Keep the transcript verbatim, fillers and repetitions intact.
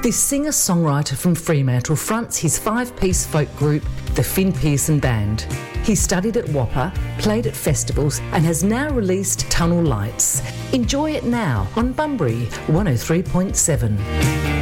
This singer-songwriter from Fremantle fronts his five-piece folk group, the Finn Pearson Band. He studied at Whopper, played at festivals and has now released Tunnel Lights. Enjoy it now on Bunbury one oh three point seven.